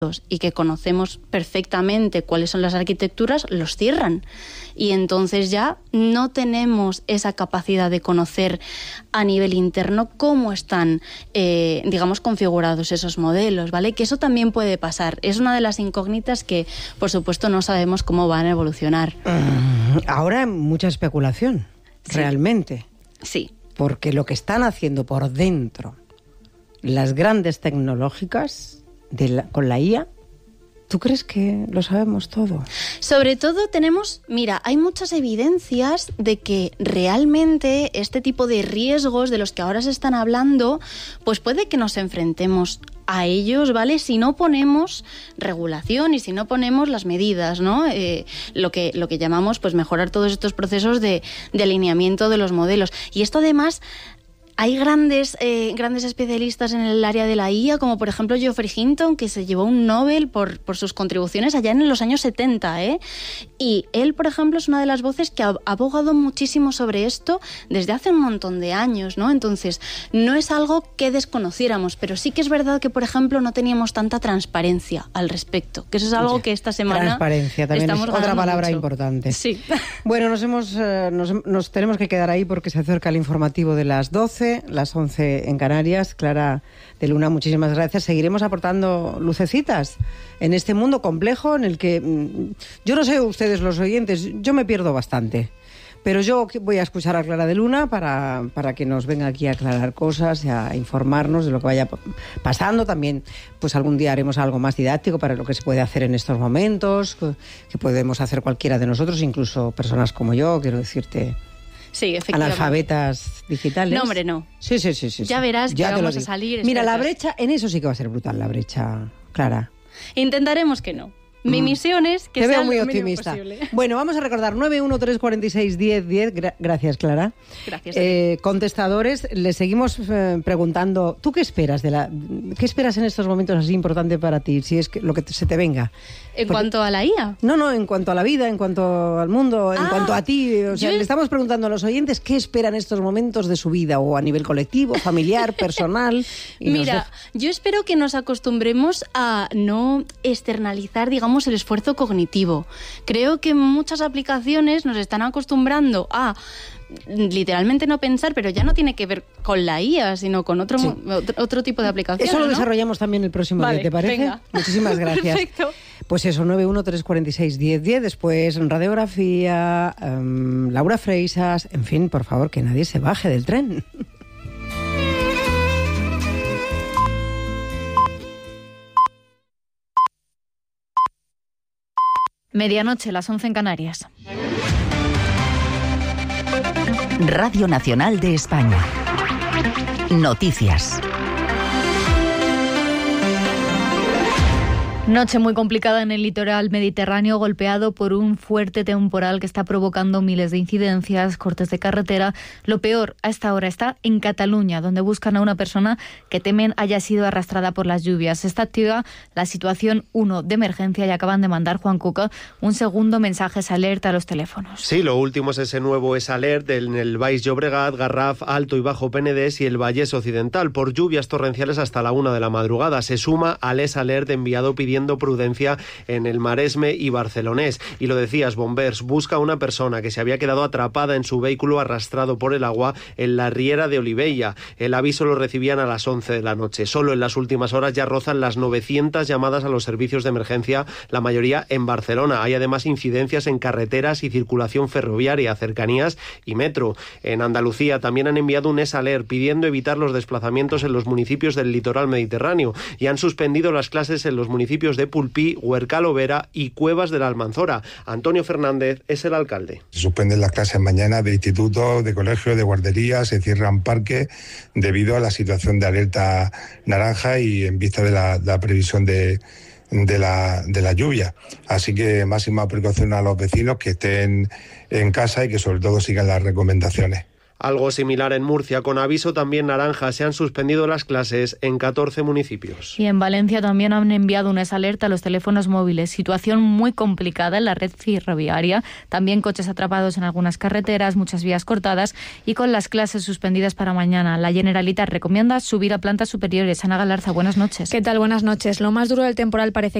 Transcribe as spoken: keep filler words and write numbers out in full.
y que conocemos perfectamente cuáles son las arquitecturas, los cierran. Y entonces ya no tenemos esa capacidad de conocer a nivel interno cómo están, eh, digamos, configurados esos modelos, ¿vale? Que eso también puede pasar. Es una de las incógnitas que, por supuesto, no sabemos cómo van a evolucionar. Uh, ahora hay mucha especulación, sí. Realmente. Sí. Porque lo que están haciendo por dentro las grandes tecnológicas de la, con la I A, ¿tú crees que lo sabemos todo? Sobre todo tenemos, mira, hay muchas evidencias de que realmente este tipo de riesgos de los que ahora se están hablando, pues puede que nos enfrentemos a ellos, ¿vale? Si no ponemos regulación y si no ponemos las medidas, ¿no? Eh, lo que, lo que llamamos, pues, mejorar todos estos procesos de, de alineamiento de los modelos. Y esto además... Hay grandes, eh, grandes especialistas en el área de la I A, como por ejemplo Geoffrey Hinton, que se llevó un Nobel por, por sus contribuciones allá en los años setenta, ¿eh? Y él, por ejemplo, es una de las voces que ha abogado muchísimo sobre esto desde hace un montón de años, ¿no? Entonces, no es algo que desconociéramos, pero sí que es verdad que, por ejemplo, no teníamos tanta transparencia al respecto, que eso es algo que esta semana transparencia también estamos es otra palabra mucho. Importante. Sí. Bueno, nos, hemos, eh, nos, nos tenemos que quedar ahí porque se acerca el informativo de las doce, las once en Canarias. Clara de Luna, muchísimas gracias. Seguiremos aportando lucecitas en este mundo complejo en el que, yo no sé ustedes los oyentes, yo me pierdo bastante, pero yo voy a escuchar a Clara de Luna para, para que nos venga aquí a aclarar cosas y a informarnos de lo que vaya pasando. También, pues algún día haremos algo más didáctico para lo que se puede hacer en estos momentos, que podemos hacer cualquiera de nosotros, incluso personas como yo, quiero decirte... Sí, efectivamente. Analfabetas digitales. No, hombre, no. Sí, sí, sí. sí ya sí. verás que ya vamos a salir. Mira, expertas. La brecha, en eso sí que va a ser brutal, la brecha, Clara. Intentaremos que no. Mi misión es que Te sea veo muy lo mínimo optimista. posible. Bueno, vamos a recordar nueve uno tres cuatro seis diez diez. Gra- gracias, Clara. Gracias. Eh, contestadores, le seguimos eh, preguntando, ¿tú qué esperas de la qué esperas en estos momentos así importante para ti, si es que lo que te, se te venga? ¿En Porque, cuanto a la I A? No, no, en cuanto a la vida, en cuanto al mundo, en ah, cuanto a ti. O sea, yo... le estamos preguntando a los oyentes qué esperan estos momentos de su vida, o a nivel colectivo, familiar, personal. Y Mira, yo espero que nos acostumbremos a no externalizar, digamos, el esfuerzo cognitivo. Creo que muchas aplicaciones nos están acostumbrando a literalmente no pensar, pero ya no tiene que ver con la I A, sino con otro, sí. otro, otro tipo de aplicaciones. Eso lo ¿no? desarrollamos también el próximo vale, día, ¿te parece? Venga. Muchísimas gracias. Perfecto. Pues eso, nueve uno tres cuatro seis diez diez, después radiografía, um, Laura Freisas, en fin, por favor, que nadie se baje del tren. Medianoche, las once en Canarias. Radio Nacional de España. Noticias. Noche muy complicada en el litoral mediterráneo, golpeado por un fuerte temporal que está provocando miles de incidencias, cortes de carretera. Lo peor a esta hora está en Cataluña, donde buscan a una persona que temen haya sido arrastrada por las lluvias. Está activa la situación uno de emergencia y acaban de mandar, Juan Cuca, un segundo mensaje alerta a los teléfonos. Sí, lo último es ese nuevo es alert en el Baix Llobregat, Garraf, Alto y Bajo Penedès y el Vallès Occidental por lluvias torrenciales hasta la una de la madrugada. Se suma al es alert enviado pidiendo prudencia en el Maresme y Barcelonés. Y lo decías, Bombers busca a una persona que se había quedado atrapada en su vehículo arrastrado por el agua en la Riera de Olivella. El aviso lo recibían a las once de la noche. Solo en las últimas horas ya rozan las novecientas llamadas a los servicios de emergencia, la mayoría en Barcelona. Hay además incidencias en carreteras y circulación ferroviaria, cercanías y metro. En Andalucía también han enviado un es alert pidiendo evitar los desplazamientos en los municipios del litoral mediterráneo y han suspendido las clases en los municipios de Pulpí, Huercal Vera y Cuevas de la Almanzora. Antonio Fernández es el alcalde. Se suspenden las clases mañana de institutos, de colegios, de guarderías, se cierran parques debido a la situación de alerta naranja y en vista de la, de la previsión de, de, la, de la lluvia. Así que máxima precaución a los vecinos que estén en casa y que sobre todo sigan las recomendaciones. Algo similar en Murcia, con aviso también naranja. Se han suspendido las clases en catorce municipios. Y en Valencia también han enviado una alerta a los teléfonos móviles. Situación muy complicada en la red ferroviaria. También coches atrapados en algunas carreteras, muchas vías cortadas y con las clases suspendidas para mañana. La Generalitat recomienda subir a plantas superiores. Ana Galarza, buenas noches. ¿Qué tal? Buenas noches. Lo más duro del temporal parece